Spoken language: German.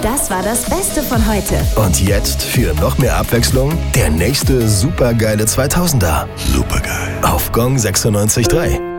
Das war das Beste von heute. Und jetzt für noch mehr Abwechslung der nächste supergeile 2000er. Supergeil. Auf Gong 96.3.